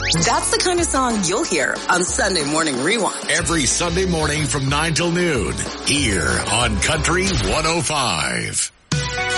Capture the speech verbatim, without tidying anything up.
That's the kind of song you'll hear on Sunday Morning Rewind. Every Sunday morning from nine till noon here on Country one oh five.